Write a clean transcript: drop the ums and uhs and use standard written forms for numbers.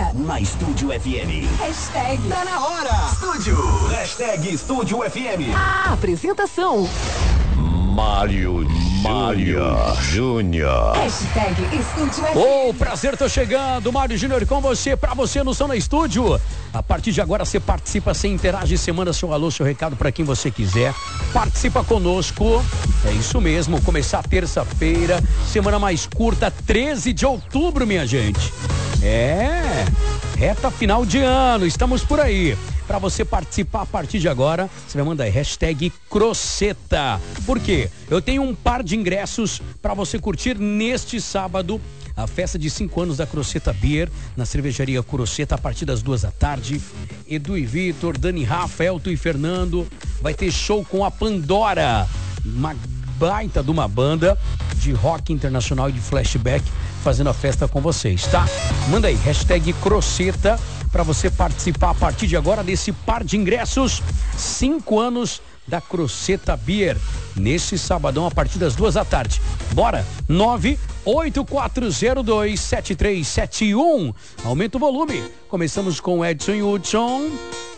hora. Na Estúdio FM. Hashtag Tá na hora. Estúdio. Hashtag Estúdio FM. A apresentação. Mário Júnior. Hashtag Estúdio FM. Ô, prazer, tô chegando, Mário Júnior com você, pra você no Som na Estúdio. A partir de agora você participa, você interage, você manda seu alô, seu recado pra quem você quiser. Participa conosco, é isso mesmo, começar terça-feira, semana mais curta, 13 de outubro, minha gente. Reta final de ano, estamos por aí. Para você participar a partir de agora, você vai mandar hashtag Croceta. Por quê? Eu tenho um par de ingressos para você curtir neste sábado a festa de 5 anos da Croceta Beer na cervejaria Croceta a partir das 2 da tarde. Edu e Vitor, Dani, Rafa, Elton e Fernando. Vai ter show com a Pandora, uma baita de uma banda de rock internacional e de flashback fazendo a festa com vocês, tá? Manda aí, hashtag Croceta, para você participar a partir de agora desse par de ingressos, 5 anos da Croceta Beer, nesse sabadão a partir das 2 da tarde. Bora? 984027371. Aumenta o volume. Começamos com Edson Hudson.